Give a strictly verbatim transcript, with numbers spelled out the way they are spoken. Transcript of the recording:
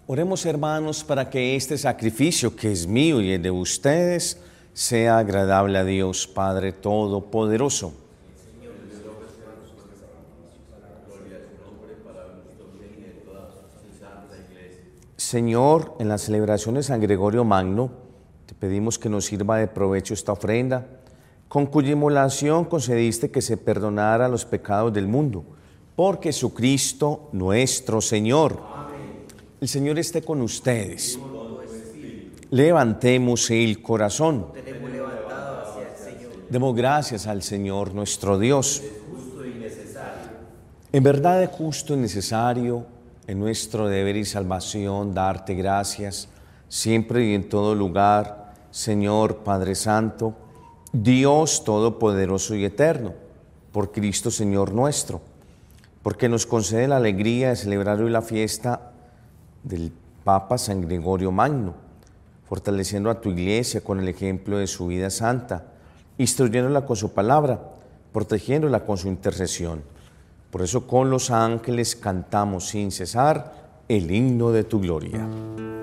Oremos, hermanos, para que este sacrificio que es mío y el de ustedes sea agradable a Dios Padre Todopoderoso. Señor, en la celebración de San Gregorio Magno, te pedimos que nos sirva de provecho esta ofrenda, con cuya inmolación concediste que se perdonara los pecados del mundo, por Jesucristo nuestro Señor. Amén. El Señor esté con ustedes. Levantemos el corazón. Tenemos levantado hacia el Señor. Demos gracias al Señor nuestro Dios. Es justo y necesario. En verdad es justo y necesario, en nuestro deber y salvación, darte gracias, siempre y en todo lugar, Señor Padre Santo, Dios Todopoderoso y Eterno, por Cristo Señor nuestro, porque nos concede la alegría de celebrar hoy la fiesta del Papa San Gregorio Magno, fortaleciendo a tu Iglesia con el ejemplo de su vida santa, instruyéndola con su palabra, protegiéndola con su intercesión. Por eso con los ángeles cantamos sin cesar el himno de tu gloria.